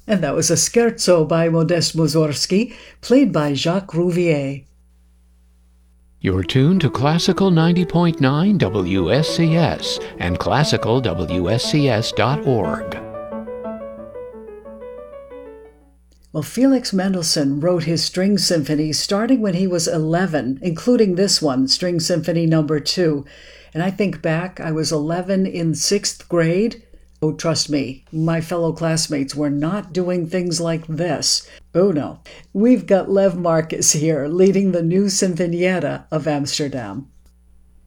And that was a scherzo by Modest Mussorgsky, played by Jacques Rouvier. You're tuned to Classical 90.9 WSCS and classicalwscs.org. Well, Felix Mendelssohn wrote his string symphonies starting when he was 11, including this one, String Symphony No. 2. And I think back, I was 11 in 6th grade. Oh, trust me, my fellow classmates were not doing things like this. Oh, no. We've got Lev Marcus here, leading the new Sinfonietta of Amsterdam.